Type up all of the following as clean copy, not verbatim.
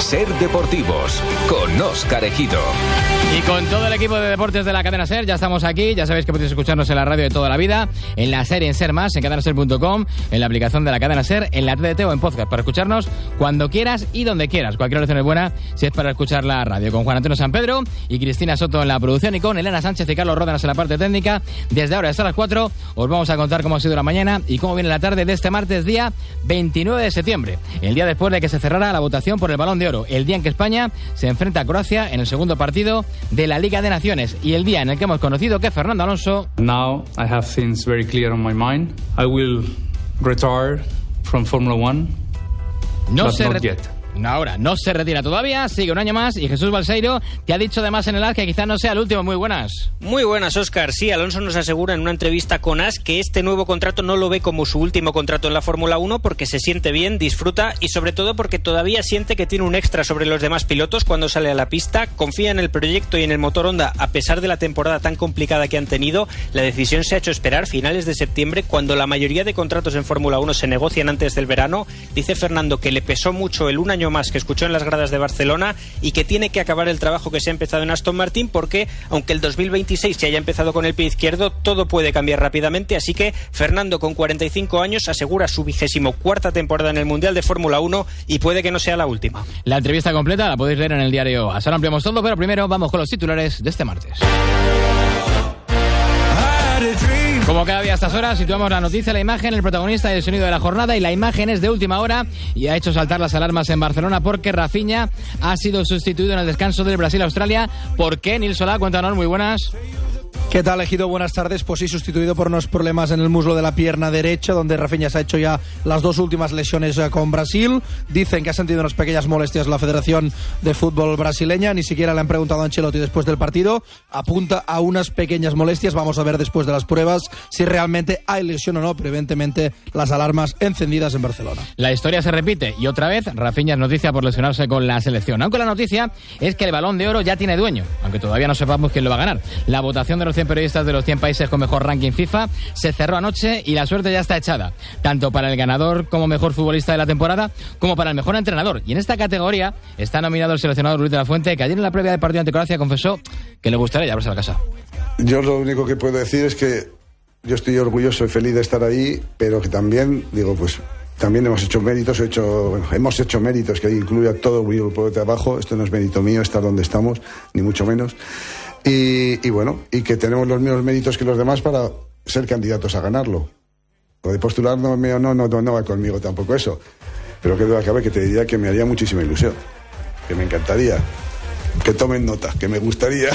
Ser Deportivos, con Óscar Ejido. Y con todo el equipo de deportes de la cadena SER, ya estamos aquí. Ya sabéis que podéis escucharnos en la radio de toda la vida, en la SER y en SER Más, en cadenaser.com, en la aplicación de la cadena SER, en la TDT o en podcast, para escucharnos cuando quieras y donde quieras. Cualquier oración es buena si es para escuchar la radio. Con Juan Antonio San Pedro y Cristina Soto en la producción, y con Elena Sánchez y Carlos Ródenas en la parte técnica. Desde ahora hasta las 4 os vamos a contar cómo ha sido la mañana y cómo viene la tarde de este martes, día 29 de septiembre, el día después de que se cerrara la votación por el Balón de Oro, el día en que España se enfrenta a Croacia en el segundo partido de la Liga de Naciones, y el día en el que hemos conocido que Fernando Alonso... Now I have things very clear on my mind. I will retire from Formula One, but not yet. Ahora, no se retira todavía, sigue un año más, y Jesús Balseiro te ha dicho además en el AS que quizás no sea el último. Muy buenas. Muy buenas, Óscar. Sí, Alonso nos asegura en una entrevista con AS que este nuevo contrato no lo ve como su último contrato en la Fórmula 1 porque se siente bien, disfruta y sobre todo porque todavía siente que tiene un extra sobre los demás pilotos cuando sale a la pista, confía en el proyecto y en el motor Honda a pesar de la temporada tan complicada que han tenido. La decisión se ha hecho esperar finales de septiembre, cuando la mayoría de contratos en Fórmula 1 se negocian antes del verano. Dice Fernando que le pesó mucho el un año más que escuchó en las gradas de Barcelona y que tiene que acabar el trabajo que se ha empezado en Aston Martin, porque aunque el 2026 se haya empezado con el pie izquierdo, todo puede cambiar rápidamente. Así que Fernando, con 45 años, asegura su 24ª temporada en el Mundial de Fórmula 1 y puede que no sea la última. La entrevista completa la podéis leer en el diario AS. Ahora ampliamos todo, pero primero vamos con los titulares de este martes. Como cada día a estas horas, situamos la noticia, la imagen, el protagonista y el sonido de la jornada, y la imagen es de última hora y ha hecho saltar las alarmas en Barcelona porque Rafinha ha sido sustituido en el descanso del Brasil-Australia. ¿Por qué? Nil Solá, cuéntanos, muy buenas. ¿Qué tal, Ejido? Buenas tardes. Pues sí, sustituido por unos problemas en el muslo de la pierna derecha, donde Rafinha se ha hecho ya las dos últimas lesiones con Brasil. Dicen que ha sentido unas pequeñas molestias la Federación de Fútbol brasileña. Ni siquiera le han preguntado a Ancelotti después del partido. Apunta a unas pequeñas molestias. Vamos a ver después de las pruebas si realmente hay lesión o no, pero evidentemente las alarmas encendidas en Barcelona. La historia se repite y otra vez Rafinha es noticia por lesionarse con la selección. Aunque la noticia es que el Balón de Oro ya tiene dueño, aunque todavía no sepamos quién lo va a ganar. La votación de los 100 periodistas de los 100 países con mejor ranking FIFA se cerró anoche y la suerte ya está echada, tanto para el ganador como mejor futbolista de la temporada como para el mejor entrenador. Y en esta categoría está nominado el seleccionador Luis de la Fuente, que ayer en la previa del partido ante Croacia confesó que le gustaría llevarse a la casa. Yo lo único que puedo decir es que yo estoy orgulloso y feliz de estar ahí, pero que también, digo, pues también hemos hecho méritos, hemos hecho méritos, que incluye a todo el grupo de trabajo. Esto no es mérito mío estar donde estamos, ni mucho menos. Y bueno, y que tenemos los mismos méritos que los demás para ser candidatos a ganarlo. Lo de postular no va conmigo tampoco eso. Pero que duda cabe que te diría que me haría muchísima ilusión. Que me encantaría. Que tomen nota, que me gustaría.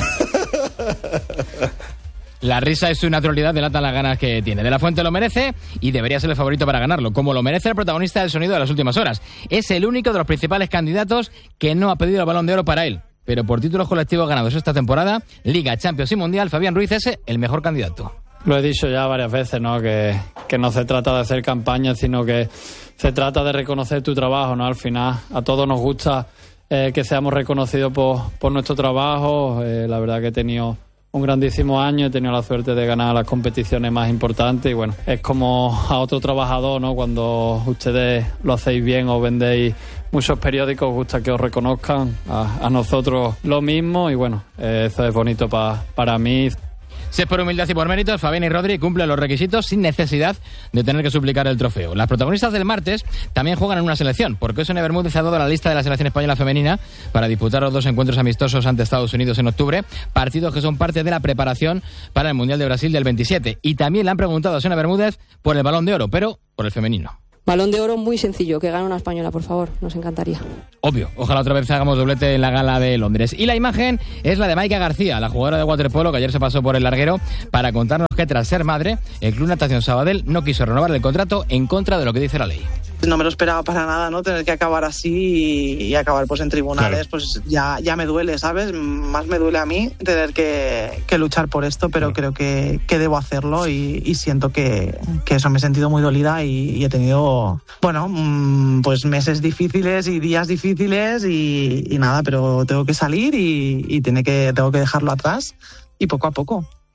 La risa y su naturalidad delatan las ganas que tiene. De la Fuente lo merece y debería ser el favorito para ganarlo, como lo merece el protagonista del sonido de las últimas horas. Es el único de los principales candidatos que no ha pedido el Balón de Oro para él. Pero por títulos colectivos ganados esta temporada, Liga, Champions y Mundial, Fabián Ruiz es el mejor candidato. Lo he dicho ya varias veces, ¿no? Que no se trata de hacer campaña, sino que se trata de reconocer tu trabajo, ¿no? Al final a todos nos gusta que seamos reconocidos por nuestro trabajo. La verdad que he tenido un grandísimo año, he tenido la suerte de ganar las competiciones más importantes y bueno, es como a otro trabajador, ¿no? Cuando ustedes lo hacéis bien o vendéis muchos periódicos, os gusta que os reconozcan, a nosotros lo mismo y bueno, eso es bonito para mí. Si es por humildad y por méritos, Fabián y Rodri cumplen los requisitos sin necesidad de tener que suplicar el trofeo. Las protagonistas del martes también juegan en una selección, porque Sonia Bermúdez ha dado la lista de la selección española femenina para disputar los 2 encuentros amistosos ante Estados Unidos en octubre, partidos que son parte de la preparación para el Mundial de Brasil del 27. Y también le han preguntado a Sonia Bermúdez por el Balón de Oro, pero por el femenino. Balón de Oro muy sencillo, que gane una española, por favor, nos encantaría. Obvio, ojalá otra vez hagamos doblete en la gala de Londres. Y la imagen es la de Maika García, la jugadora de waterpolo que ayer se pasó por el larguero para contarnos que tras ser madre, el Club Natación Sabadell no quiso renovar el contrato en contra de lo que dice la ley. No me lo esperaba para nada, ¿no? Tener que acabar así y acabar pues en tribunales, claro. Pues ya me duele, ¿sabes? Más me duele a mí tener que luchar por esto, pero creo que debo hacerlo y siento que eso, me he sentido muy dolida y he tenido, bueno, pues meses difíciles y días difíciles y nada, pero tengo que salir y tengo que dejarlo atrás y poco a poco.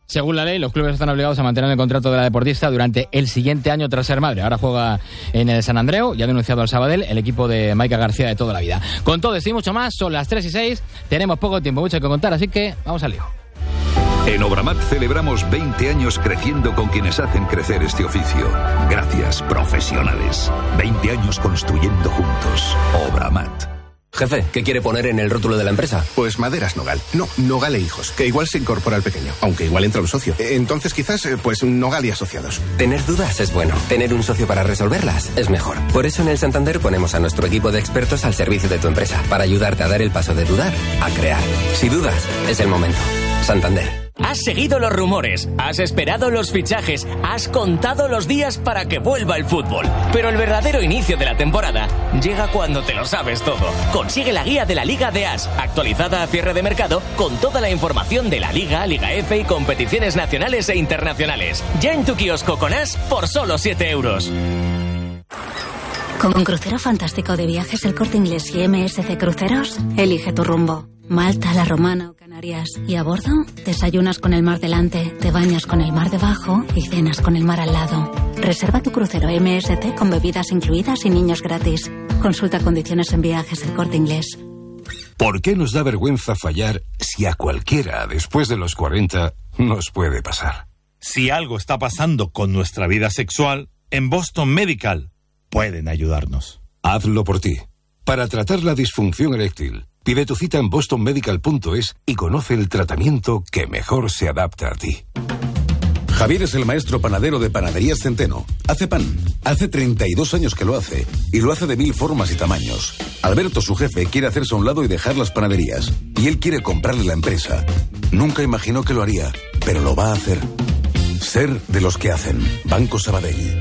Según la ley, los clubes están obligados a mantener el contrato de la deportista durante el siguiente año tras ser madre. Ahora juega en el San Andreu y ha denunciado al Sabadell, el equipo de Maica García de toda la vida. Con todo esto y mucho más, son las 3:06, tenemos poco tiempo, mucho que contar, así que vamos al lío. En Obramat celebramos 20 años creciendo con quienes hacen crecer este oficio. Gracias, profesionales. 20 años construyendo juntos. Obramat. Jefe, ¿qué quiere poner en el rótulo de la empresa? Pues Maderas Nogal. No, Nogal e Hijos, que igual se incorpora el pequeño, aunque igual entra un socio. Entonces quizás, pues Nogal y Asociados. Tener dudas es bueno. Tener un socio para resolverlas es mejor. Por eso en el Santander ponemos a nuestro equipo de expertos al servicio de tu empresa, para ayudarte a dar el paso de dudar a crear. Si dudas, es el momento. Santander. Has seguido los rumores, has esperado los fichajes, has contado los días para que vuelva el fútbol. Pero el verdadero inicio de la temporada llega cuando te lo sabes todo. Consigue la guía de la Liga de As, actualizada a cierre de mercado, con toda la información de la Liga, Liga F y competiciones nacionales e internacionales. Ya en tu kiosco con As por solo 7 euros. Con un crucero fantástico de Viajes El Corte Inglés y MSC Cruceros, elige tu rumbo. Malta, La Romana o Canarias. Y a bordo, desayunas con el mar delante, te bañas con el mar debajo y cenas con el mar al lado. Reserva tu crucero MSC con bebidas incluidas y niños gratis. Consulta condiciones en Viajes El Corte Inglés. ¿Por qué nos da vergüenza fallar si a cualquiera después de los 40 nos puede pasar? Si algo está pasando con nuestra vida sexual, en Boston Medical pueden ayudarnos. Hazlo por ti. Para tratar la disfunción eréctil, pide tu cita en bostonmedical.es y conoce el tratamiento que mejor se adapta a ti. Javier es el maestro panadero de Panaderías Centeno. Hace pan. Hace 32 años que lo hace. Y lo hace de 1000 formas y tamaños. Alberto, su jefe, quiere hacerse a un lado y dejar las panaderías. Y él quiere comprarle la empresa. Nunca imaginó que lo haría, pero lo va a hacer. Ser de los que hacen. Banco Sabadell.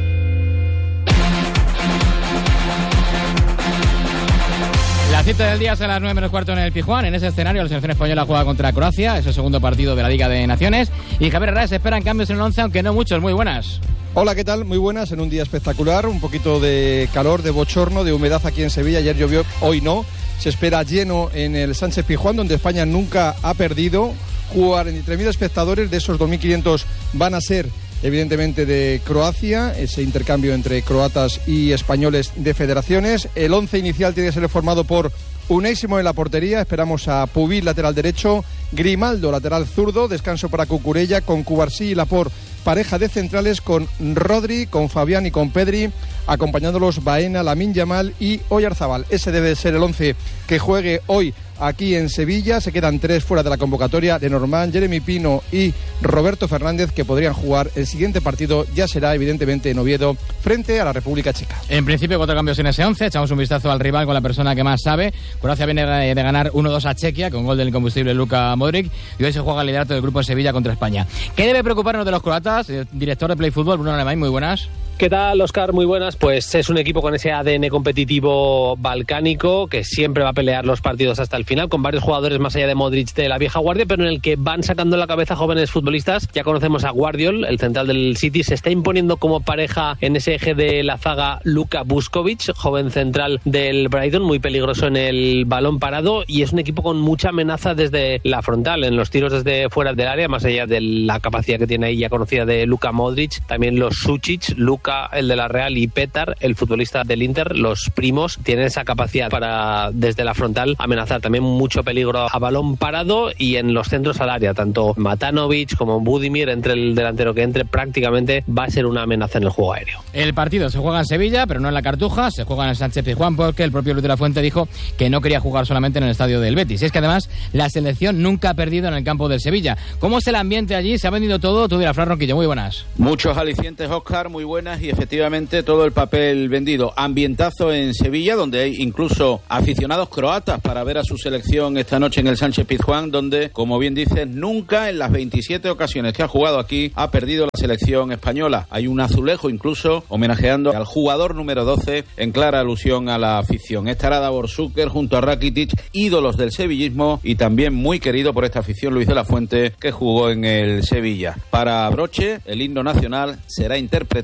La cita del día es a las 9:15 en el Pizjuán. En ese escenario la selección española juega contra Croacia. Es el segundo partido de la Liga de Naciones. Y Javier Herrera, se esperan cambios en el 11, aunque no muchos. Muy buenas. Hola, ¿qué tal? Muy buenas, en un día espectacular. Un poquito de calor, de bochorno, de humedad aquí en Sevilla. Ayer llovió, hoy no. Se espera lleno en el Sánchez Pizjuán, donde España nunca ha perdido. Jugar entre 1.000 espectadores, de esos 2.500 van a ser evidentemente de Croacia, ese intercambio entre croatas y españoles de federaciones. El 11 inicial tiene que ser formado por Unésimo en la portería, esperamos a Pubil, lateral derecho, Grimaldo, lateral zurdo, descanso para Cucurella, con Cubarsí y Laporte, pareja de centrales con Rodri, con Fabián y con Pedri, acompañándolos Baena, Lamine Yamal y Oyarzabal. Ese debe ser el 11 que juegue hoy aquí en Sevilla. Se quedan 3 fuera de la convocatoria: Lenormand, Jeremy Pino y Roberto Fernández, que podrían jugar. El siguiente partido ya será evidentemente en Oviedo, frente a la República Checa. En principio 4 cambios en ese 11. Echamos un vistazo al rival con la persona que más sabe. Croacia viene de ganar 1-2 a Chequia con gol del incombustible Luka Modric, y hoy se juega el liderato del grupo de Sevilla contra España. ¿Qué debe preocuparnos de los croatas? Director de Play Fútbol, Bruno Alemán, muy buenas. ¿Qué tal, Óscar? Muy buenas. Pues es un equipo con ese ADN competitivo balcánico que siempre va a pelear los partidos hasta el final, con varios jugadores más allá de Modric de la vieja guardia, pero en el que van sacando la cabeza jóvenes futbolistas. Ya conocemos a Guardiol, el central del City, se está imponiendo como pareja en ese eje de la zaga Luka Vuskovic, joven central del Brighton, muy peligroso en el balón parado, y es un equipo con mucha amenaza desde la frontal, en los tiros desde fuera del área, más allá de la capacidad que tiene ahí ya conocida de Luka Modric. También los Sučić, Luka, el de la Real, y Petar, el futbolista del Inter, los primos, tienen esa capacidad para desde la frontal amenazar. También mucho peligro a balón parado y en los centros al área, tanto Matanovic como Budimir, entre el delantero que entre, prácticamente va a ser una amenaza en el juego aéreo. El partido se juega en Sevilla, pero no en la Cartuja, se juega en el Sánchez Pizjuán, porque el propio Luis de la Fuente dijo que no quería jugar solamente en el estadio del Betis. Y es que además la selección nunca ha perdido en el campo del Sevilla. ¿Cómo es el ambiente allí? ¿Se ha vendido todo? Tú dirás, Fran Ronquillo, muy buenas. Muchos alicientes, Óscar, muy buenas, y efectivamente todo el papel vendido. Ambientazo en Sevilla, donde hay incluso aficionados croatas para ver a su selección esta noche en el Sánchez Pizjuán, donde, como bien dices, nunca en las 27 ocasiones que ha jugado aquí ha perdido la selección española. Hay un azulejo incluso homenajeando al jugador número 12, en clara alusión a la afición. Estará Davor Šuker junto a Rakitic, ídolos del sevillismo, y también muy querido por esta afición Luis de la Fuente, que jugó en el Sevilla. Para broche, el himno nacional será interpretado por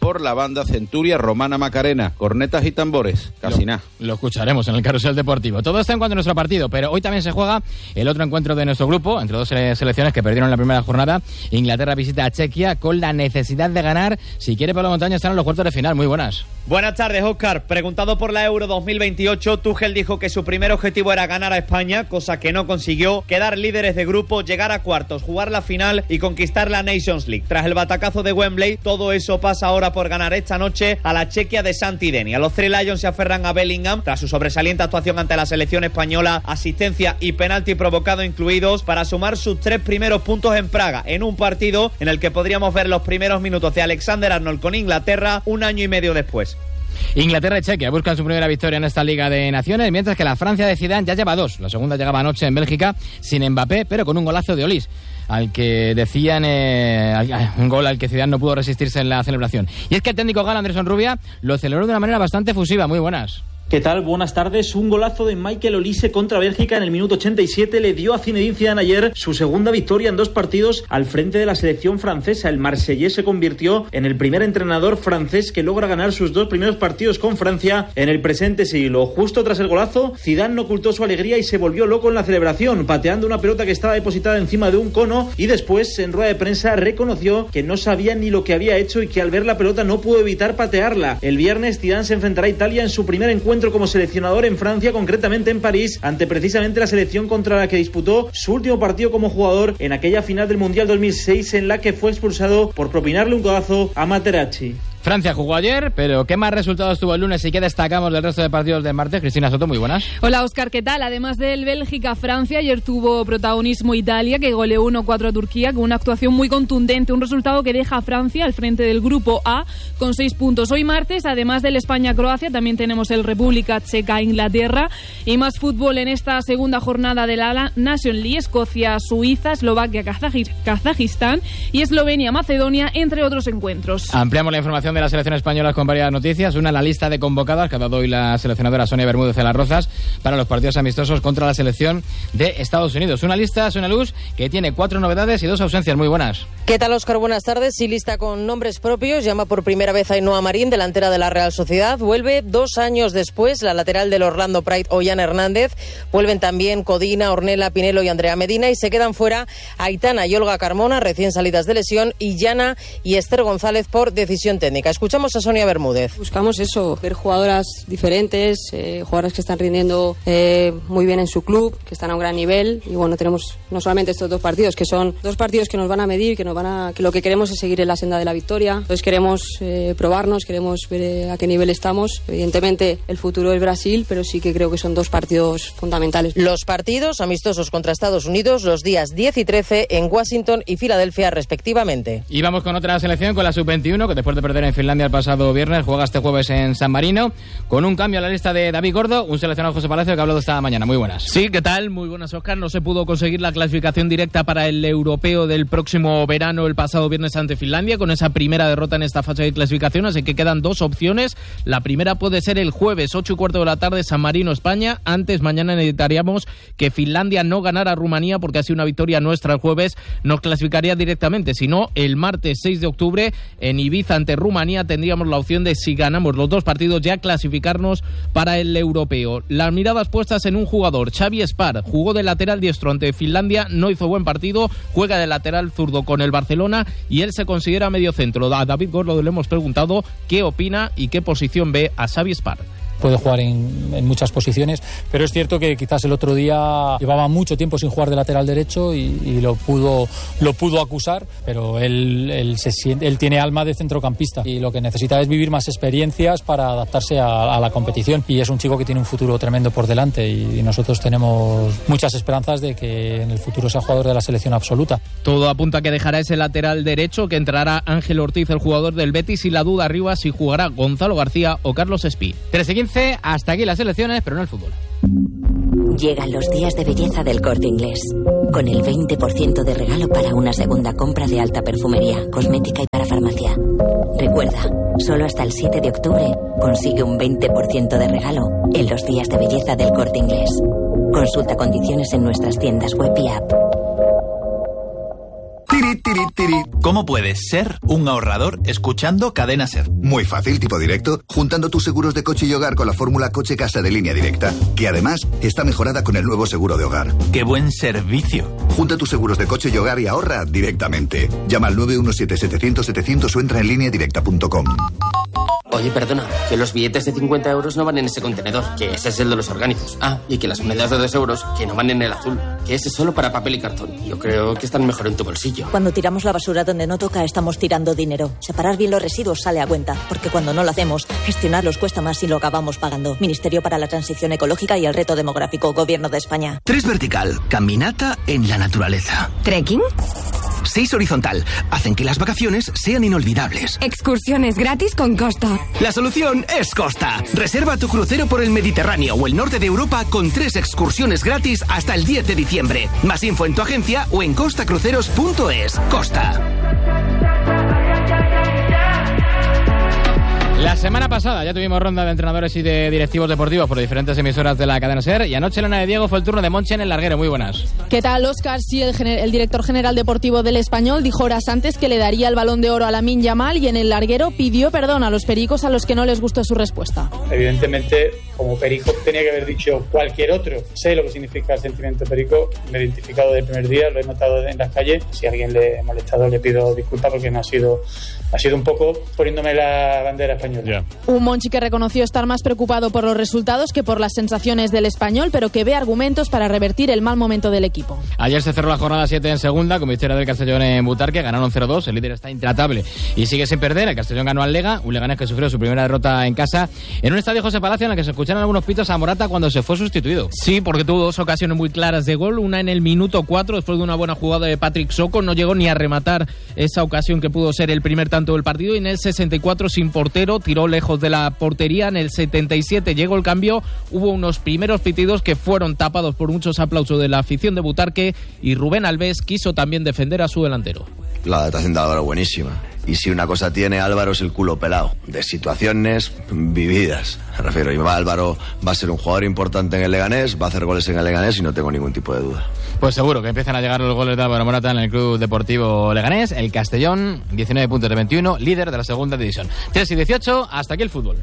por la banda Centuria Romana Macarena. Cornetas y tambores, casi nada. Lo escucharemos en el Carrusel Deportivo. Todo está en cuanto a nuestro partido, pero hoy también se juega el otro encuentro de nuestro grupo, entre dos selecciones que perdieron la primera jornada. Inglaterra visita a Chequia con la necesidad de ganar si quiere Pablo Montaña estar en los cuartos de final. Muy buenas. Buenas tardes, Óscar. Preguntado por la Euro 2028, Tuchel dijo que su primer objetivo era ganar a España, cosa que no consiguió, quedar líderes de grupo, llegar a cuartos, jugar la final y conquistar la Nations League. Tras el batacazo de Wembley, todo eso pasa ahora por ganar esta noche a la Chequia de Santidenia. Los Three Lions se aferran a Bellingham tras su sobresaliente actuación ante la selección española, asistencia y penalti provocado incluidos, para sumar sus 3 primeros puntos en Praga, en un partido en el que podríamos ver los primeros minutos de Alexander-Arnold con Inglaterra un año y medio después. Inglaterra y Chequia buscan su primera victoria en esta Liga de Naciones, mientras que la Francia de Zidane ya lleva 2. La segunda llegaba anoche en Bélgica sin Mbappé, pero con un golazo de Olís, al que decían un gol al que Zidane no pudo resistirse en la celebración. Y es que el técnico galo Anderson Rubia lo celebró de una manera bastante efusiva. Muy buenas. ¿Qué tal? Buenas tardes. Un golazo de Michael Olise contra Bélgica en el minuto 87 le dio a Zinedine Zidane ayer su segunda victoria en 2 partidos al frente de la selección francesa. El marsellés se convirtió en el primer entrenador francés que logra ganar sus 2 primeros partidos con Francia en el presente siglo. Justo tras el golazo, Zidane no ocultó su alegría y se volvió loco en la celebración, pateando una pelota que estaba depositada encima de un cono, y después, en rueda de prensa, reconoció que no sabía ni lo que había hecho y que al ver la pelota no pudo evitar patearla. El viernes, Zidane se enfrentará a Italia en su primer encuentro como seleccionador en Francia, concretamente en París, ante precisamente la selección contra la que disputó su último partido como jugador en aquella final del Mundial 2006, en la que fue expulsado por propinarle un codazo a Materazzi. Francia jugó ayer, pero ¿qué más resultados tuvo el lunes y qué destacamos del resto de partidos del martes? Cristina Soto, muy buenas. Hola, Óscar, ¿qué tal? Además del Bélgica-Francia, ayer tuvo protagonismo Italia, que goleó 1-4 a Turquía con una actuación muy contundente, un resultado que deja a Francia al frente del grupo A con 6 puntos. Hoy martes, además del España-Croacia, también tenemos el República Checa-Inglaterra y más fútbol en esta segunda jornada de la Nation League: Escocia-Suiza, Eslovaquia-Kazajistán y Eslovenia-Macedonia, entre otros encuentros. Ampliamos la información de la selección española con varias noticias. Una, la lista de convocadas que ha dado hoy la seleccionadora Sonia Bermúdez de las Rozas para los partidos amistosos contra la selección de Estados Unidos. Una lista, Sonia Luz, que tiene 4 novedades y 2 ausencias. Muy buenas. ¿Qué tal, Óscar? Buenas tardes. Sí, lista con nombres propios. Llama por primera vez a Ainhoa Marín, delantera de la Real Sociedad. Vuelve 2 años después la lateral del Orlando Pride, Ollana Hernández. Vuelven también Codina, Ornella Pinelo y Andrea Medina, y se quedan fuera Aitana y Olga Carmona, recién salidas de lesión, y Yana y Esther González por decisión técnica. Escuchamos a Sonia Bermúdez. Buscamos eso, ver jugadoras diferentes, jugadoras que están rindiendo muy bien en su club, que están a un gran nivel, y bueno, tenemos no solamente estos 2 partidos, que son 2 partidos que nos van a medir, que lo que queremos es seguir en la senda de la victoria. Entonces queremos probarnos, queremos ver a qué nivel estamos. Evidentemente el futuro es Brasil, pero sí que creo que son 2 partidos fundamentales. Los partidos amistosos contra Estados Unidos los días 10 y 13 en Washington y Filadelfia respectivamente. Y vamos con otra selección, con la sub-21, que después de perder en Finlandia el pasado viernes juega este jueves en San Marino, con un cambio a la lista de David Gordo, un seleccionado José Palacio que ha hablado esta mañana. Muy buenas. Sí, ¿qué tal? Muy buenas, Óscar. No se pudo conseguir la clasificación directa para el europeo del próximo verano el pasado viernes ante Finlandia, con esa primera derrota en esta fase de clasificación, así que quedan 2 opciones. La primera puede ser el jueves 8:15 de la tarde, San Marino, España. Antes, mañana necesitaríamos que Finlandia no ganara a Rumanía, porque así una victoria nuestra el jueves nos clasificaría directamente. Si no, el martes 6 de octubre en Ibiza ante Rumanía tendríamos la opción de, si ganamos los 2 partidos, ya clasificarnos para el europeo. Las miradas puestas en un jugador, Xavi Espar, jugó de lateral diestro ante Finlandia, no hizo buen partido, juega de lateral zurdo con el Barcelona y él se considera mediocentro. A David Gordo le hemos preguntado qué opina y qué posición ve a Xavi Espar. Puede jugar en muchas posiciones, pero es cierto que quizás el otro día llevaba mucho tiempo sin jugar de lateral derecho y lo pudo acusar, pero él tiene alma de centrocampista y lo que necesita es vivir más experiencias para adaptarse a la competición, y es un chico que tiene un futuro tremendo por delante y nosotros tenemos muchas esperanzas de que en el futuro sea jugador de la selección absoluta. Todo apunta a que dejará ese lateral derecho, que entrará Ángel Ortiz, el jugador del Betis, y la duda arriba si jugará Gonzalo García o Carlos Espí. 13-15, hasta aquí las elecciones, pero no el fútbol. Llegan los días de belleza del Corte Inglés, con el 20% de regalo para una segunda compra de alta perfumería, cosmética y para farmacia. Recuerda, solo hasta el 7 de octubre consigue un 20% de regalo en los días de belleza del Corte Inglés. Consulta condiciones en nuestras tiendas web y app. ¿Cómo ¿Cómo puedes ser un ahorrador escuchando Cadena SER? Muy fácil, tipo directo, juntando tus seguros de coche y hogar con la fórmula coche-casa de Línea Directa, que además está mejorada con el nuevo seguro de hogar. ¡Qué buen servicio! Junta tus seguros de coche y hogar y ahorra directamente. Llama al 917-700-700 o entra en lineadirecta.com. Oye, perdona, que los billetes de 50 euros no van en ese contenedor, que ese es el de los orgánicos. Ah, y que las monedas de 2 euros, que no van en el azul, que ese es solo para papel y cartón. Yo creo que están mejor en tu bolsillo. Cuando tiramos la basura donde no toca, estamos tirando dinero. Separar bien los residuos sale a cuenta, porque cuando no lo hacemos, gestionarlos cuesta más y lo acabamos pagando. Ministerio para la Transición Ecológica y el Reto Demográfico, Gobierno de España. 3 vertical, caminata en la naturaleza. ¿Trekking? 6 horizontal, hacen que las vacaciones sean inolvidables. Excursiones gratis con Costa. La solución es Costa. Reserva tu crucero por el Mediterráneo o el norte de Europa con 3 excursiones gratis hasta el 10 de diciembre. Más info en tu agencia o en costacruceros.es. Costa. La semana pasada ya tuvimos ronda de entrenadores y de directivos deportivos por diferentes emisoras de la cadena SER y anoche en la de Diego fue el turno de Monchi en el larguero. Muy buenas. ¿Qué tal, Óscar? Sí, el director general deportivo del Español dijo horas antes que le daría el Balón de Oro a Lamine Yamal y en el larguero pidió perdón a los pericos a los que no les gustó su respuesta. Evidentemente, como perico tenía que haber dicho cualquier otro. Sé lo que significa el sentimiento perico, me he identificado desde el primer día, lo he notado en las calles. Si a alguien le he molestado le pido disculpas porque no ha sido un poco poniéndome la bandera española. Un Monchi que reconoció estar más preocupado por los resultados que por las sensaciones del Español, pero que ve argumentos para revertir el mal momento del equipo. Ayer se cerró la jornada 7 en segunda, con victoria del Castellón en Butarque, ganaron 0-2, el líder está intratable y sigue sin perder. El Castellón ganó al Lega, un Leganés que sufrió su primera derrota en casa, en un estadio José Palacio en el que se escucharon algunos pitos a Morata cuando se fue sustituido. Sí, porque tuvo 2 ocasiones muy claras de gol, una en el minuto 4, después de una buena jugada de Patrick Soko, no llegó ni a rematar esa ocasión que pudo ser el primer tanto del partido, y en el 64 sin portero, tiró lejos de la portería. En el 77 llegó el cambio, hubo unos primeros pitidos que fueron tapados por muchos aplausos de la afición de Butarque y Rubén Alves quiso también defender a su delantero. La adaptación de Álvaro buenísima. Y si una cosa tiene Álvaro es el culo pelado, de situaciones vividas. Me refiero, y Álvaro va a ser un jugador importante en el Leganés, va a hacer goles en el Leganés y no tengo ningún tipo de duda. Pues seguro que empiezan a llegar los goles de Álvaro Morata en el Club Deportivo Leganés. El Castellón, 19 puntos de 21, líder de la segunda división. 3 y 18, hasta aquí el fútbol.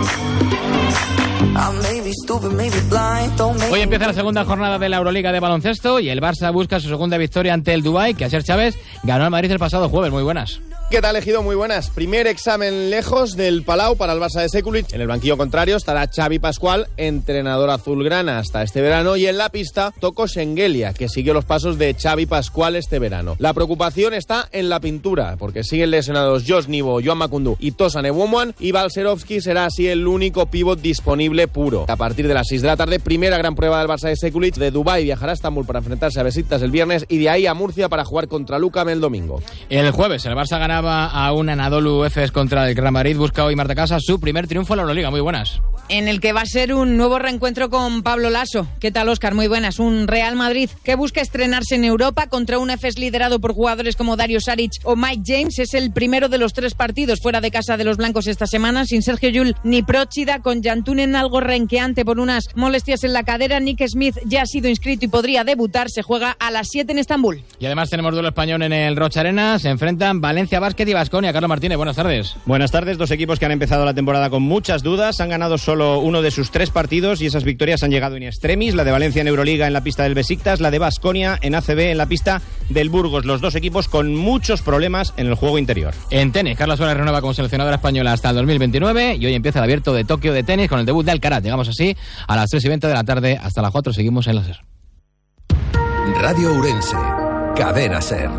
Hoy empieza la segunda jornada de la Euroliga de baloncesto y el Barça busca su segunda victoria ante el Dubái, que Asier Chávez ganó al Madrid el pasado jueves. Muy buenas. ¿Qué tal, Ejido? Muy buenas. Primer examen lejos del Palau para el Barça de Sekulic. En el banquillo contrario estará Xavi Pascual, entrenador azulgrana hasta este verano, y en la pista Toko Shengelia, que siguió los pasos de Xavi Pascual este verano. La preocupación está en la pintura, porque siguen lesionados Josh Nivo, Joan Makundu y Tosan Ewomwan, y Balcerovski será así el único pívot disponible puro. A partir de las 6 de la tarde, primera gran prueba del Barça de Sekulic. De Dubái viajará a Estambul para enfrentarse a Besiktas el viernes y de ahí a Murcia para jugar contra Lucam el domingo. El jueves el Barça ganaba a un Anadolu Efes contra el Real Madrid. Busca hoy Marta Casa su primer triunfo en la Euroliga. Muy buenas. En el que va a ser un nuevo reencuentro con Pablo Laso. ¿Qué tal, Óscar? Muy buenas. Un Real Madrid que busca estrenarse en Europa contra un Efes liderado por jugadores como Dario Saric o Mike James. Es el primero de los 3 partidos fuera de casa de los blancos esta semana, sin Sergio Llull ni Próchida, con Jantunen algo renqueante por unas molestias en la cadera. Nick Smith ya ha sido inscrito y podría debutar. Se juega a las 7 en Estambul. Y además tenemos duelo español en el Rocha Arena. Se enfrentan Valencia Basket y Baskonia. Carlos Martínez, buenas tardes. Buenas tardes. 2 equipos que han empezado la temporada con muchas dudas. Han ganado solo uno de sus 3 partidos y esas victorias han llegado in extremis. La de Valencia en Euroliga en la pista del Besiktas, la de Baskonia en ACB en la pista del Burgos. Los 2 equipos con muchos problemas en el juego interior. En tenis, Carla Suárez renueva como seleccionadora española hasta el 2029 y hoy empieza el Abierto de Tokio de tenis con el debut de Alcaraz. Llegamos así a las 3 y 20 de la tarde. Hasta las 4 seguimos en la SER. Radio Ourense, Cadena SER.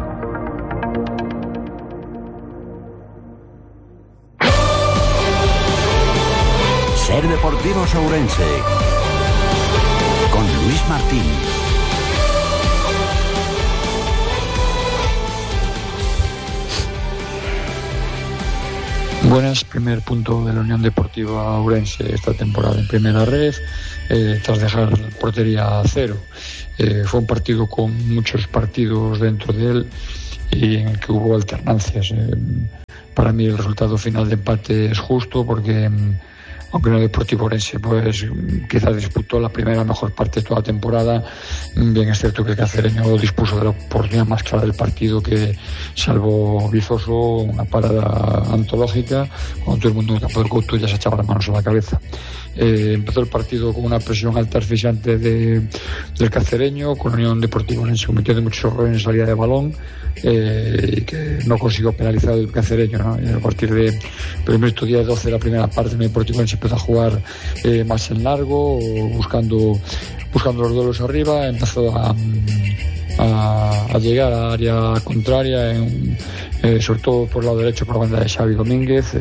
SER Deportivos Ourense con Luis Martín. Buenas, primer punto de la Unión Deportiva Ourense esta temporada en primera red, tras dejar la portería a 0. Fue un partido con muchos partidos dentro de él y en el que hubo alternancias. Para mí el resultado final de empate es justo porque aunque el Deportivo Ourense pues quizás disputó la primera mejor parte de toda la temporada. Bien es cierto que el cacereño dispuso de la oportunidad más clara del partido, que salvo Vizoso, una parada antológica, cuando todo el mundo en el campo del Couto ya se echaba las manos a la cabeza. Empezó el partido con una presión alta asfixiante del cacereño, con la Unión Deportiva Ourense cometiendo muchos errores en salida de balón, y que no consiguió penalizar el cacereño, ¿no? Y a partir del minuto 10-12 de la primera parte, el Deportivo Ourense empezó a jugar más en largo, buscando los duelos arriba, empezó a llegar a área contraria, sobre todo por el lado derecho, por la banda de Xavi Domínguez,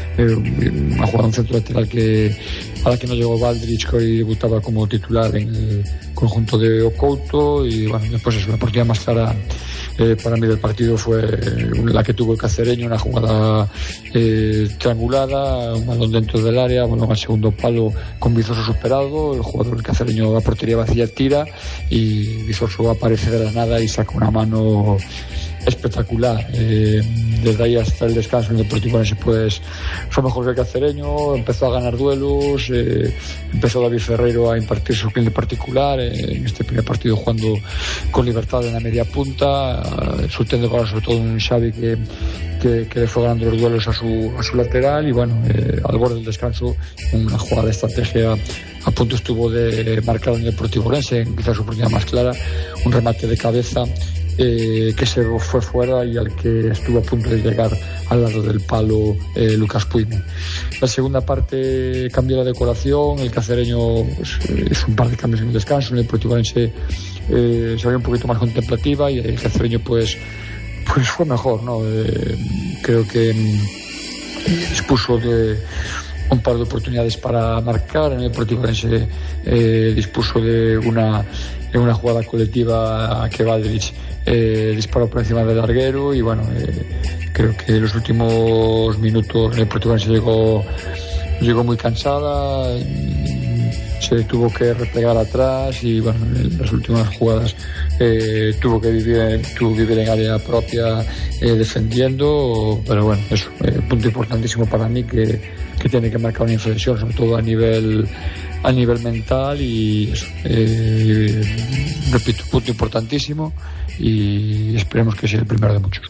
ha jugado un centro lateral a la que no llegó Valdrich, que hoy debutaba como titular en el conjunto de Couto. Y bueno, después es una oportunidad más clara para mí del partido fue la que tuvo el cacereño, una jugada triangulada, un balón dentro del área, balón al segundo palo con Vizoso superado, el jugador del cacereño a portería vacía tira y Vizoso aparece de la nada y saca una mano espectacular. Desde ahí hasta el descanso, el Deportivo Ourense pues fue mejor que el cacereño, empezó a ganar duelos, empezó David Ferreiro a impartir su cliente particular, en este primer partido jugando con libertad en la media punta, surtiendo para sobre todo un Xavi que le fue ganando los duelos a su lateral. Y bueno, al borde del descanso, una jugada de estrategia a punto estuvo de marcar en el Deportivo Ourense, quizás su oportunidad más clara, un remate de cabeza que se fue fuera y al que estuvo a punto de llegar al lado del palo Lucas Puigme. La segunda parte cambió la decoración, el cacereño hizo un par de cambios en el descanso, el Deportivo Ourense se veía un poquito más contemplativa y el cacereño pues fue mejor, ¿no? Creo que dispuso de un par de oportunidades para marcar, el Deportivo Ourense dispuso de una jugada colectiva que Valdrich disparó por encima del larguero y bueno, creo que en los últimos minutos el Deportivo Ourense llegó muy cansada, se tuvo que replegar atrás y bueno, en las últimas jugadas tuvo que vivir en área propia defendiendo, pero bueno, es un punto importantísimo para mí que tiene que marcar una inflexión, sobre todo a nivel mental y eso, repito, punto importantísimo y esperemos que sea el primero de muchos.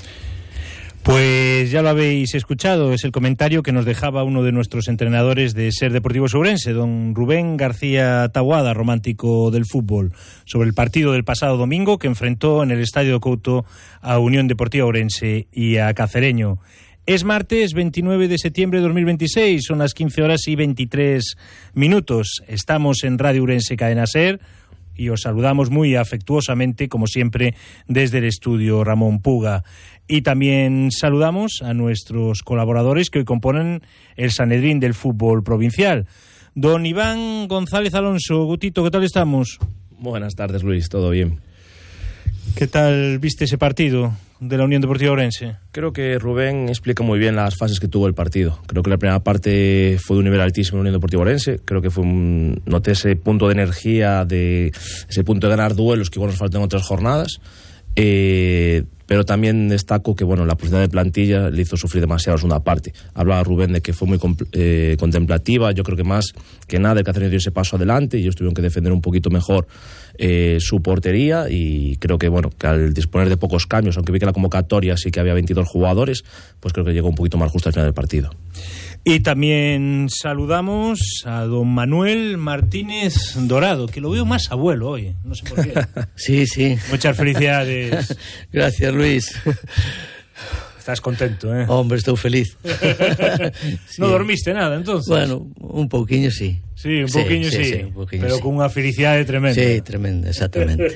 Pues ya lo habéis escuchado, es el comentario que nos dejaba uno de nuestros entrenadores de SER Deportivos Ourense, don Rubén García Taboada, romántico del fútbol, sobre el partido del pasado domingo que enfrentó en el Estadio Couto a Unión Deportiva Ourense y a Cacereño. Es martes 29 de septiembre de 2026, son las 15:23. Estamos en Radio Ourense Cadena SER y os saludamos muy afectuosamente, como siempre, desde el estudio Ramón Puga. Y también saludamos a nuestros colaboradores que hoy componen el Sanedrín del fútbol provincial. Don Iván González Alonso, Gutito, ¿qué tal estamos? Buenas tardes, Luis, todo bien. ¿Qué tal viste ese partido de la Unión Deportiva Ourense? Creo que Rubén explica muy bien las fases que tuvo el partido. Creo que la primera parte fue de un nivel altísimo en la Unión Deportiva Ourense. Creo que noté ese punto de energía, ese punto de ganar duelos que igual nos faltan en otras jornadas. Pero también destaco que la profundidad de plantilla le hizo sufrir demasiado la segunda parte. Hablaba Rubén de que fue muy contemplativa. Yo creo que más que nada el Cacereño dio ese paso adelante y ellos tuvieron que defender un poquito mejor su portería y creo que que al disponer de pocos cambios, aunque vi que la convocatoria sí que había 22 jugadores, pues creo que llegó un poquito más justo al final del partido. Y también saludamos a don Manuel Martínez Dorado, que lo veo más abuelo hoy, no sé por qué. Sí. Muchas felicidades. Gracias, Luis. Estás contento, ¿eh? Hombre, estoy feliz. Sí. ¿No dormiste nada, entonces? Bueno, un pouquiño sí. Sí, un pouquiño sí. Un pouquiño, pero sí. Con unha felicidade tremenda. Sí, tremenda, exactamente.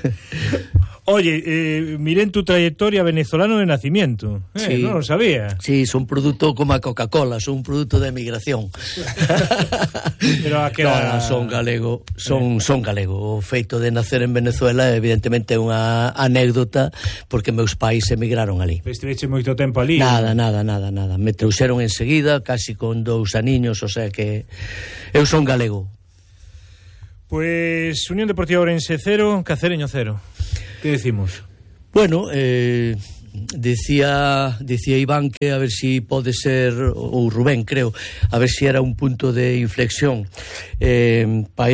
Oye, miré en tu trayectoria venezolano de nacimiento. Sí. No lo sabía. Sí, son producto como a Coca-Cola, son un producto de emigración. Pero a que no, son galego, son galego. O feito de nacer en Venezuela evidentemente é unha anécdota porque meus pais emigraron ali. Estiveche moito tempo ali? Nada. Me trouxeron enseguida, casi con 2 aniños, o sea que eu son galego. Pues Unión Deportiva Ourense 0, Cacereño 0. ¿Qué decimos? Bueno, Decía Iván que a ver si pode ser, ou Rubén creo, a ver si era un punto de inflexión para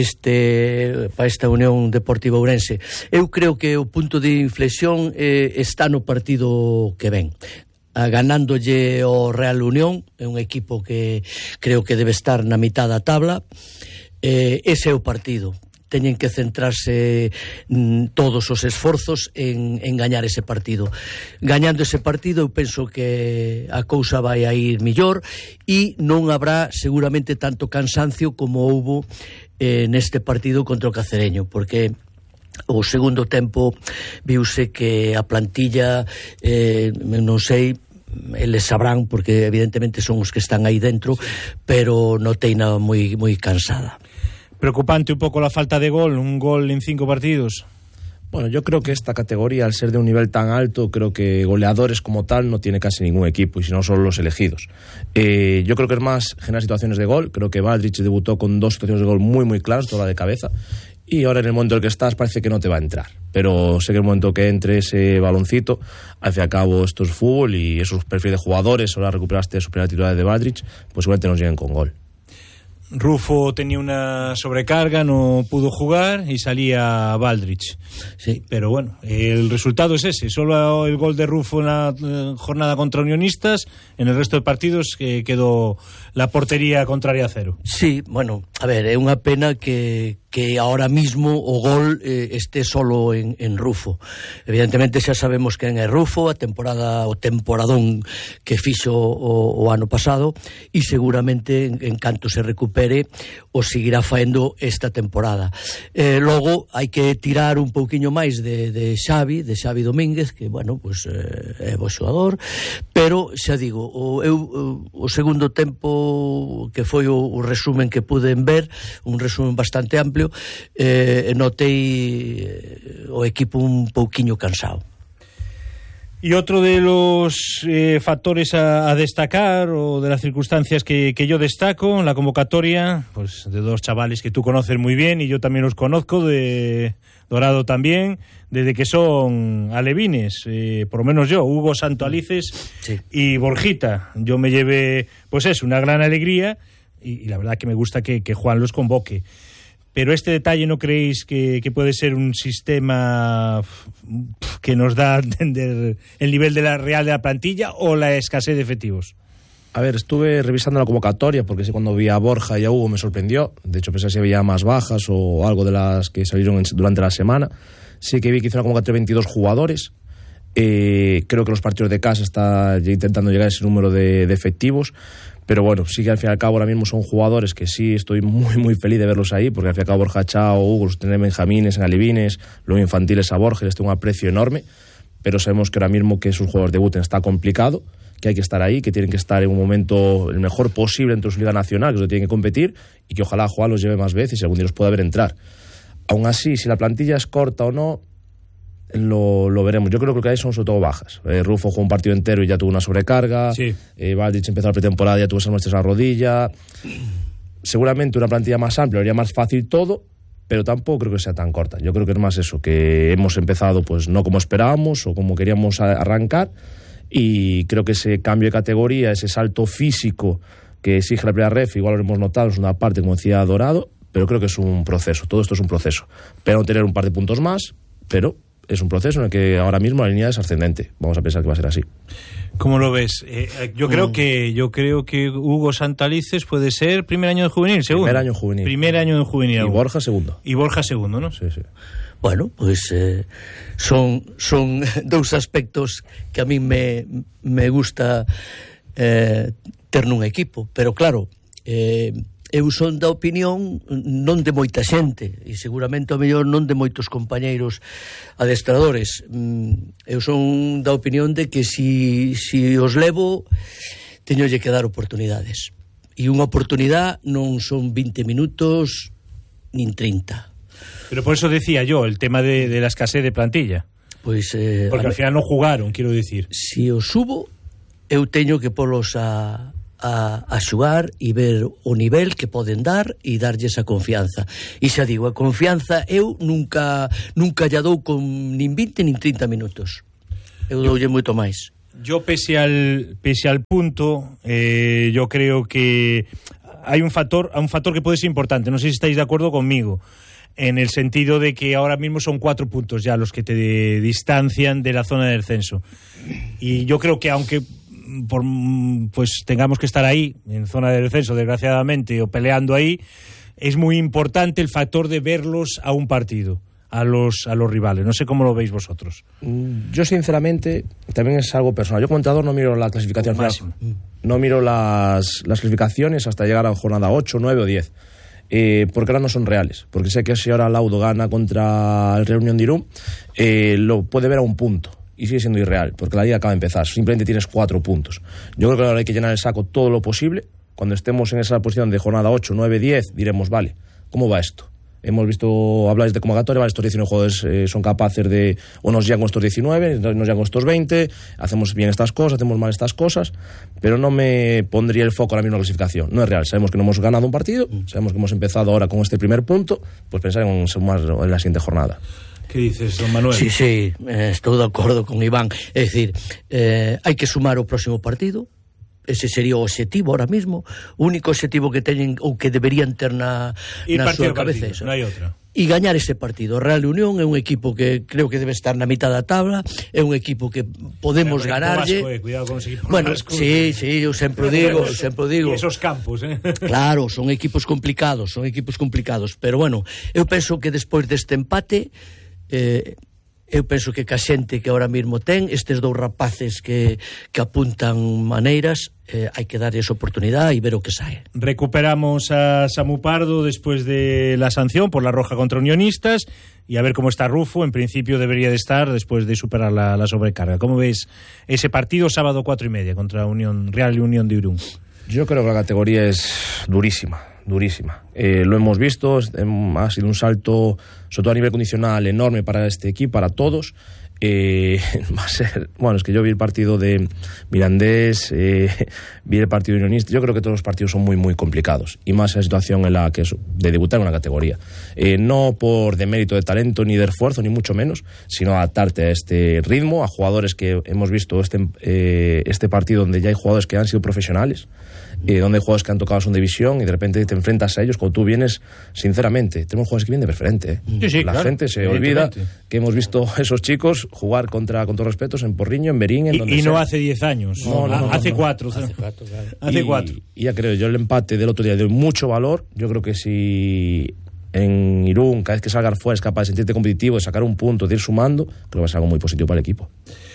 esta Unión Deportiva Ourense. Eu creo que o punto de inflexión está no partido que ven, ganándolle ao Real Unión, é un equipo que creo que debe estar na mitad da tabla. Ese é o partido. Teñen que centrarse todos os esforzos en gañar ese partido. Gañando ese partido, eu penso que a cousa vai a ir millor e non habrá seguramente tanto cansancio como houbo neste partido contra o Cacereño, porque o segundo tempo viuse que a plantilla, non sei, eles sabrán, porque evidentemente son os que están aí dentro, pero noteina moi cansada. Preocupante un poco la falta de gol, un gol en 5 partidos. Bueno, yo creo que esta categoría, al ser de un nivel tan alto, creo que goleadores como tal no tiene casi ningún equipo, y si no solo los elegidos. Yo creo que es más generar situaciones de gol. Creo que Valdrich debutó con 2 situaciones de gol muy claras, toda de cabeza, y ahora en el momento en el que estás parece que no te va a entrar. Pero sé que en el momento que entre ese baloncito, al fin y al cabo esto es fútbol, y esos perfiles de jugadores, ahora recuperaste su primera titular de Valdrich, pues seguramente nos lleguen con gol. Rufo tenía una sobrecarga, no pudo jugar y salía Valdrich. Sí. Pero bueno, el resultado es ese. Solo el gol de Rufo en la jornada contra Unionistas. En el resto de partidos quedó la portería contraria a 0. Sí, bueno, a ver, é unha pena que ahora mismo o gol esté solo en Rufo. Evidentemente xa sabemos quen é Rufo, o temporadón que fixo o ano pasado, e seguramente en canto se recupere o seguirá faendo esta temporada. Logo hai que tirar un pouquiño máis de Xavi Domínguez, que bueno, pues é bo xogador, pero xa digo, o segundo tempo, que foi o resumen que puden ver, un resumen bastante amplio, notei o equipo un pouquiño cansado. Y otro de los factores a destacar, o de las circunstancias que yo destaco en la convocatoria, pues de 2 chavales que tú conoces muy bien y yo también los conozco, de Dorado también, desde que son alevines, por lo menos yo, Hugo Santoalices, sí, y Borjita. Yo me llevé, pues eso, una gran alegría, y la verdad que me gusta que Juan los convoque. Pero este detalle, ¿no creéis que puede ser un sistema que nos da a entender el nivel de la real de la plantilla o la escasez de efectivos? A ver, estuve revisando la convocatoria porque sí, cuando vi a Borja y a Hugo me sorprendió. De hecho, pensé si había más bajas o algo de las que salieron durante la semana. Sí que vi que hizo una convocatoria de 22 jugadores. Creo que los partidos de casa está intentando llegar a ese número de efectivos. Pero bueno, sí que al fin y al cabo ahora mismo son jugadores que sí estoy muy feliz de verlos ahí, porque al fin y al cabo Borja Chao, Hugo, los tienen benjamines, en alevines, luego infantiles a Borja, les tengo un aprecio enorme, pero sabemos que ahora mismo que sus jugadores debuten está complicado, que hay que estar ahí, que tienen que estar en un momento el mejor posible dentro de su liga nacional, que es lo que tienen que competir, y que ojalá Juan los lleve más veces y algún día los pueda ver entrar. Aún así, si la plantilla es corta o no, lo veremos. Yo creo que lo que hay son sobre todo bajas. Rufo jugó un partido entero y ya tuvo una sobrecarga. Sí. Valdrich empezó la pretemporada y ya tuvo esas muestras a la rodilla. Seguramente una plantilla más amplia haría más fácil todo, pero tampoco creo que sea tan corta. Yo creo que es más eso, que hemos empezado pues no como esperábamos o como queríamos arrancar, y creo que ese cambio de categoría, ese salto físico que exige la primera ref, igual lo hemos notado, es una parte, como decía Dorado, pero creo que es un proceso. Todo esto es un proceso. Pero tener un par de puntos más, pero es un proceso en el que ahora mismo la línea es ascendente. Vamos a pensar que va a ser así. ¿Cómo lo ves? Yo creo que Hugo Santoalices puede ser primer año de juvenil, segundo. Primer año juvenil. Primer año de juvenil. Y Borja segundo. Y Borja segundo, ¿no? Sí. Bueno, pues son 2 aspectos que a mí me gusta ter nun equipo, pero claro, eu son da opinión non de moita xente, e seguramente ao mellor non de moitos compañeiros adestradores. Eu son da opinión de que si os levo, teñolle que dar oportunidades, e unha oportunidade non son 20 minutos nin 30. Pero por eso decía yo, el tema de la escasez de plantilla. Pues, porque al final no jugaron, quiero decir. Si os subo, eu teño que polos a xugar e ver o nivel que poden dar e darlle esa confianza. E xa digo, a confianza eu nunca lla dou con nin 20 nin 30 minutos. Eu doulle moito máis. Yo, pese al punto, yo creo que hay un factor que puede ser importante. No sé si estáis de acuerdo conmigo, en el sentido de que ahora mismo son 4 puntos ya los que te distancian de la zona de descenso. Y yo creo que aunque pues tengamos que estar ahí, en zona de descenso, desgraciadamente, o peleando ahí, es muy importante el factor de verlos a un partido, a los rivales. No sé cómo lo veis vosotros. Yo, sinceramente, también es algo personal. Yo, como entrenador, no miro la clasificación. No miro las clasificaciones hasta llegar a jornada 8, 9 o 10. Porque ahora no son reales. Porque sé que si ahora Laudo gana contra el Real Unión de Irún, lo puede ver a un punto. Y sigue siendo irreal, porque la liga acaba de empezar. Simplemente tienes 4 puntos. Yo creo que ahora hay que llenar el saco todo lo posible. Cuando estemos en esa posición de jornada 8, 9, 10, diremos, vale, ¿cómo va esto? Hemos visto, habláis de convocatoria, vale, estos 19 jugadores son capaces de, o nos llegan con estos 19, nos llegan con estos 20, hacemos bien estas cosas, hacemos mal estas cosas, pero no me pondría el foco ahora mismo en la clasificación. No es real, sabemos que no hemos ganado un partido, sabemos que hemos empezado ahora con este primer punto, pues pensar en sumar en la siguiente jornada. ¿Qué dices, don Manuel? Sí, estou de acordo con Iván. É dicir, hai que sumar o próximo partido. Ese sería o objetivo ahora mismo. O único objetivo que teñen ou que deberían ter na súa cabeza. Non hai outra. E gañar ese partido. O Real Unión é un equipo que creo que debe estar na mitad da tabla, é un equipo que podemos ganarlle. Cuidado con os equipos. Bueno, sí, eu sempre digo. E esos campos, Claro, son equipos complicados, pero bueno, eu penso que despois deste empate, eu penso que a xente que ahora mismo ten estes 2 rapaces que apuntan maneiras, hai que darles oportunidade e ver o que sae. Recuperamos a Samu Pardo después de la sanción por la roja contra Unionistas y a ver cómo está Rufo. En principio debería de estar después de superar la sobrecarga. ¿Cómo ves ese partido sábado 4:30 contra Real Unión de Irún? Yo creo que la categoría es durísima. Lo hemos visto, ha sido un salto, sobre todo a nivel condicional, enorme para este equipo, para todos. Va a ser, bueno, es que yo vi el partido de Mirandés, vi el partido de Unionistas. Yo creo que todos los partidos son muy, muy complicados, y más en la situación en la que es de debutar en una categoría. No por demérito de talento ni de esfuerzo, ni mucho menos, sino adaptarte a este ritmo, a jugadores que hemos visto este partido donde ya hay jugadores que han sido profesionales, donde hay jugadores que han tocado segunda división y de repente te enfrentas a ellos cuando tú vienes, sinceramente, tenemos jugadores que vienen de preferente. Sí, la gente se olvida que hemos visto a esos chicos jugar con todos respetos en Porriño, en Berín, en donde y no sea. hace 10 años, hace 4. Hace 4. Y ya creo, yo el empate del otro día de mucho valor. Yo creo que si en Irún, cada vez que salgas fuera, es capaz de sentirte competitivo, de sacar un punto, de ir sumando, creo que va a ser algo muy positivo para el equipo.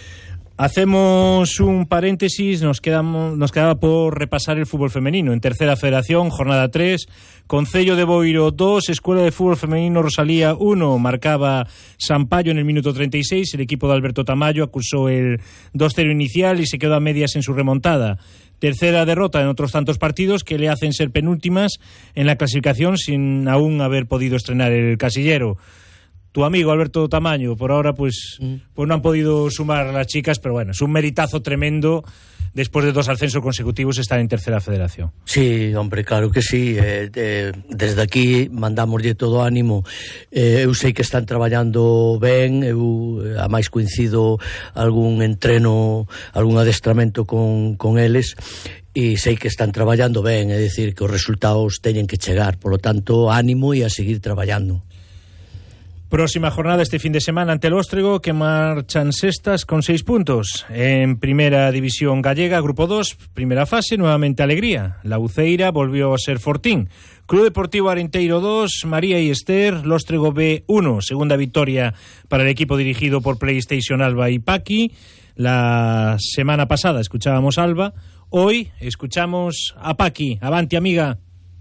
Hacemos un paréntesis, nos quedaba por repasar el fútbol femenino. En tercera federación, jornada 3, Concello de Boiro 2, Escuela de Fútbol Femenino Rosalía 1, marcaba Sampaio en el minuto 36, el equipo de Alberto Tamayo acusó el 2-0 inicial y se quedó a medias en su remontada. Tercera derrota en otros tantos partidos que le hacen ser penúltimas en la clasificación sin aún haber podido estrenar el casillero. Tu amigo Alberto Tamayo, por ahora pues no han podido sumar las chicas, pero bueno, es un meritazo tremendo después de 2 ascensos consecutivos estar en tercera federación. Sí, hombre, claro que sí. Desde aquí mandamoslle todo ánimo. Eu sei que están traballando ben, eu a máis coincido algún entreno, algún adestramento con eles, e sei que están traballando ben, é dicir, que os resultados teñen que chegar, por lo tanto, ánimo e a seguir traballando. Próxima jornada este fin de semana ante el Óstrego, que marchan sextas con 6 puntos. En primera división gallega, grupo 2, primera fase, nuevamente alegría. La Uceira volvió a ser Fortín. Club Deportivo Arenteiro 2, María y Esther, Lóstrego B 1. Segunda victoria para el equipo dirigido por PlayStation Alba y Paqui. La semana pasada escuchábamos a Alba, hoy escuchamos a Paqui. Avanti, amiga.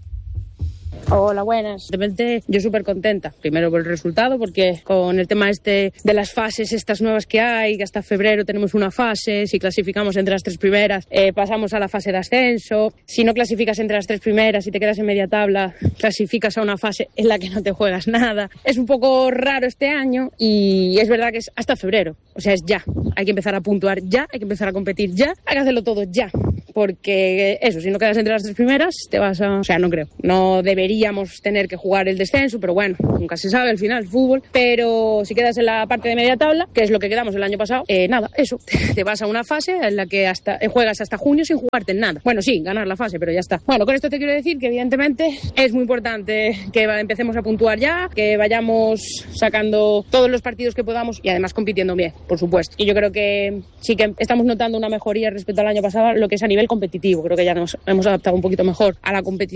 Hola, buenas. De repente yo súper contenta, primero por el resultado, porque con el tema de las fases estas nuevas que hay, que hasta febrero tenemos una fase, si clasificamos entre las 3 primeras pasamos a la fase de ascenso, si no clasificas entre las 3 primeras y te quedas en media tabla, clasificas a una fase en la que no te juegas nada. Es un poco raro este año y es verdad que es hasta febrero, o sea, es ya. Hay que empezar a puntuar ya, hay que empezar a competir ya, hay que hacerlo todo ya. porque eso, si no quedas entre las 3 primeras, te vas a... O sea, no creo. No deberíamos tener que jugar el descenso, pero bueno, nunca se sabe al final el fútbol. Pero si quedas en la parte de media tabla, que es lo que quedamos el año pasado, nada, eso. Te vas a una fase en la que juegas hasta junio sin jugarte en nada. Bueno, sí, ganar la fase, pero ya está. Bueno, con esto te quiero decir que evidentemente es muy importante que empecemos a puntuar ya, que vayamos sacando todos los partidos que podamos y además compitiendo bien, por supuesto. Y yo creo que sí que estamos notando una mejoría respecto al año pasado, lo que es a nivel competitivo. Creo que ya nos hemos adaptado un poquito mejor a la competición